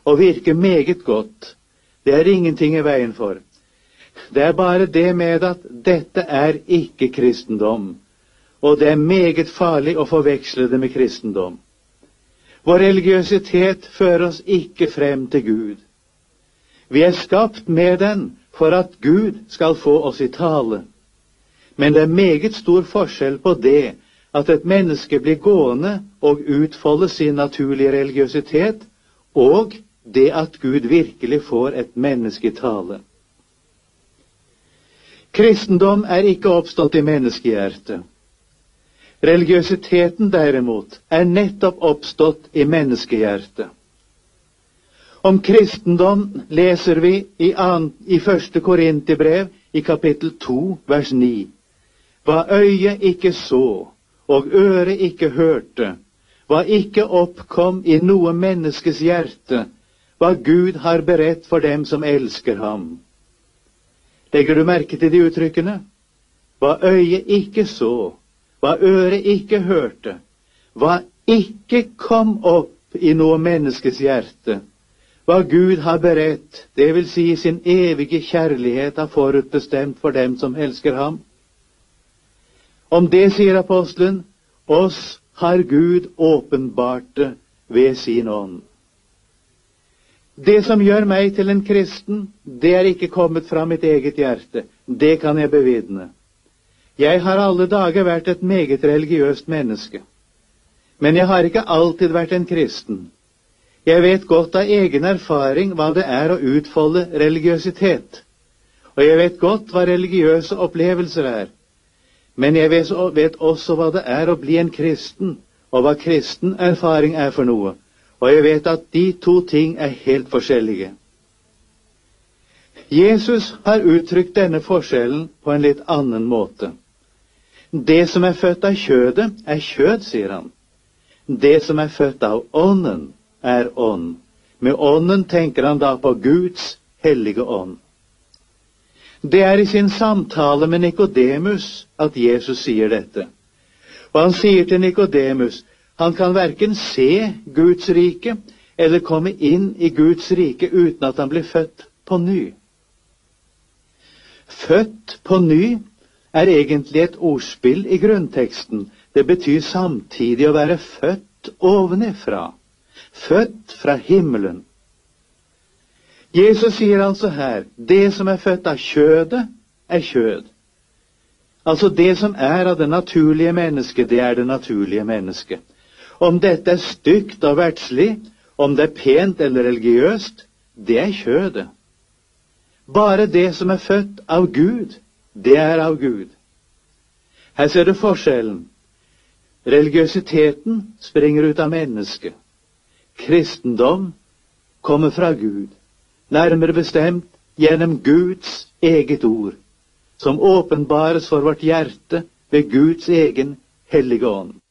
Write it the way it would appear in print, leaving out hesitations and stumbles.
og virker meget godt. Det er ingenting i veien for. Det er bare det med at dette er ikke kristendom, og det er meget farlig å forveksle det med kristendom. Vår religiøsitet fører oss ikke frem til Gud. Vi er skapt med den for at Gud skal få oss i tale. Men det er meget stor forskjell på det at et menneske blir gående og utfolde sin naturlige religiøsitet, og det at Gud virkelig får et menneske i tale. Kristendom er ikke oppstått i menneskehjertet. Religiøsiteten derimot er nettopp oppstått i menneskehjertet. Om kristendom leser vi i 1. Korinterbrev i kapittel 2, vers 9. Hva øyet ikke så, og øret ikke hørte, hva ikke oppkom i noe menneskes hjerte, hva Gud har beredt for dem som elsker ham. Legger du merke til de uttrykkene? Hva øyet ikke så, hva øret ikke hørte, hva ikke kom opp i noe menneskes hjerte, hva Gud har beredt, det vil si sin evige kjærlighet har forutbestemt for dem som elsker ham. Om det sier apostelen, oss har Gud åpenbart det ved sin ånd. Det som gjør meg til en kristen, det er ikke kommet fra mitt eget hjerte. Det kan jeg bevidne. Jeg har alle dager vært et meget religiøst menneske. Men jeg har ikke alltid vært en kristen. Jeg vet godt av egen erfaring hva det er å utfolde religiøsitet. Og jeg vet godt hva religiøse opplevelser er. Men jeg vet også hva det er å bli en kristen, og hva kristen erfaring er for noe. Og jeg vet at de to ting er helt forskjellige. Jesus har uttrykt denne forskjellen på en litt annen måte. Det som er født av kjødet, er kjød, sier han. Det som er født av ånden, er ånd. Med ånden tenker han da på Guds hellige ånd. Det er i sin samtale med Nikodemus at Jesus sier dette. Og han sier til Nikodemus, han kan hverken se Guds rike eller komme inn i Guds rike uten at han blir født på ny. Født på ny er egentlig et ordspill i grunnteksten. Det betyr samtidig å være født ovenifra. Født fra himmelen. Jesus sier altså her, det som er født av kjødet, er kjød. Altså det som er av det naturlige mennesket, det er det naturlige mennesket. Om dette er stygt og verdslig, om det er pent eller religiøst, det er kjødet. Bare det som er født av Gud, det er av Gud. Her ser du forskjellen. Religiøsiteten springer ut av mennesket. Kristendom kommer fra Gud, nærmere bestemt gjennom Guds eget ord, som åpenbares for vårt hjerte ved Guds egen hellige ånd.